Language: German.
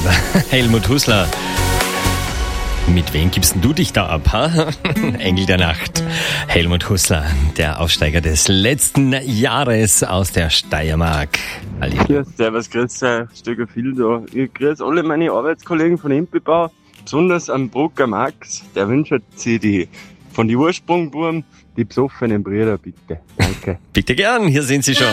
Helmut Husler. Mit wem gibst denn du dich da ab, ha? Engel der Nacht. Helmut Husler, der Aufsteiger des letzten Jahres aus der Steiermark. Ja, servus, grüß euch, Stöcker viel da. Ich grüße alle meine Arbeitskollegen von Impelbau, besonders am Brucker Max, der wünscht sich von die Ursprungbuben die besoffenen Brüder, bitte. Danke. Bitte gern, hier sind sie schon.